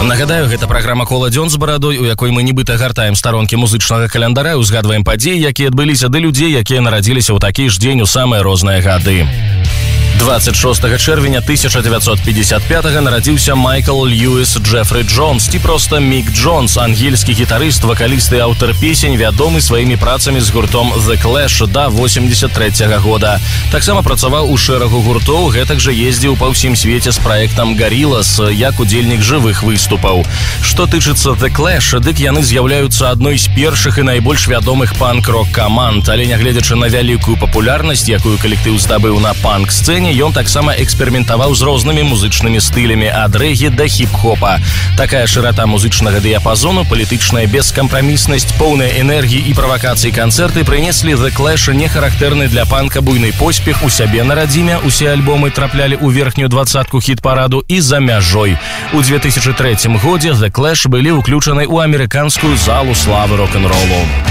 Нагадаю, гэта праграма «Кола дзён з барадой», у якой мы нібыта гартаем старонкі музычнага каляндаря, узгадваем падзеі, якія адбыліся, ды людзей, якія нарадзіліся ў такі ж дзень у самыя розныя гады. 26 чэрвеня 1955 нарадзіўся Майкл Льюіс Джефры Джонс, ці проста Мік Джонс, ангельскі гітарыст, вакаліст і аўтар песень, вядомы сваімі працамі з гуртом The Clash да 83 года. Таксама працаваў у шэрагу гуртоў, гэтак жа ездзіў па ўсім свеце з праектам Gorillaz як удзельнік жывых выступаў. Што тычыцца The Clash, дык яны з'яўляюцца адной з першых і найбольш вядомых панк-рок каманд, але нягледзячы на вялікую папулярнасць, якую калектыў здабыў на панк-сцэне, ён таксама эксперыментаваў з рознымі музычнымі стылямі ад рэгі да хіп-хопа. Такая шырата музычнага дыяпазону, палітычная бескампраміснасць, поўная энергіі і правакацыі канцэрты прынеслі The Clash нехарактэрны для панка буйны поспех у сябе на радзіме. Усе альбомы траплялі ў верхнюю двадцатку хіт-параду і за мяжой. У 2003 годзе The Clash былі ўключаны ў амерыканскую залу славы рок-н-ролу.